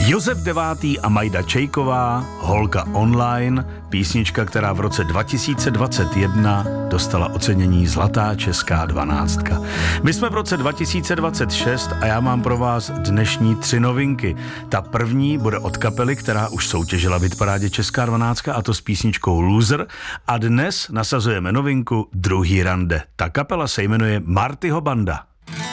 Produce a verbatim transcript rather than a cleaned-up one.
Josef Devátý a Majda Čejková, Holka online, písnička, která v roce dva tisíce dvacet jedna dostala ocenění Zlatá česká dvanáctka. My jsme v roce dva tisíce dvacet šest a já mám pro vás dnešní tři novinky. Ta první bude od kapely, která už soutěžila v hitparádě Česká dvanáctka, a to s písničkou Loser, a dnes nasazujeme novinku Druhý rande. Ta kapela se jmenuje Martyho banda.